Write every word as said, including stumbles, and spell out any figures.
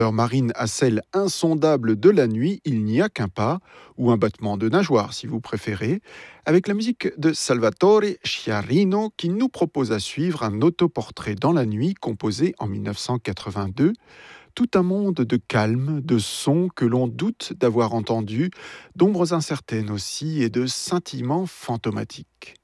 marine à celle insondable de la nuit, il n'y a qu'un pas, ou un battement de nageoire si vous préférez, avec la musique de Salvatore Sciarrino qui nous propose à suivre un autoportrait dans la nuit composé en mille neuf cent quatre-vingt-deux, tout un monde de calme, de sons que l'on doute d'avoir entendus, d'ombres incertaines aussi et de scintillements fantomatiques.